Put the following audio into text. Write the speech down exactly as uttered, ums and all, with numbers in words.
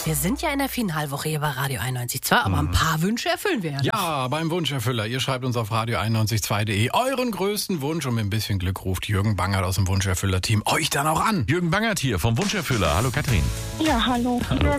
Wir sind ja in der Finalwoche hier bei Radio einundneunzig Komma zwei, aber ein paar Wünsche erfüllen wir ja. Ja, beim Wunscherfüller. Ihr schreibt uns auf radio einundneunzig Komma zwei punkt de euren größten Wunsch und mit ein bisschen Glück ruft Jürgen Bangert aus dem Wunscherfüller-Team euch dann auch an. Jürgen Bangert hier vom Wunscherfüller. Hallo Katrin. Ja, hallo. Hallo.